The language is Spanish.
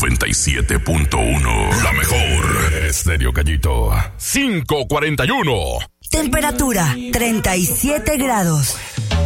97.1. La mejor. Estéreo Gallito. 541. Temperatura 37 grados.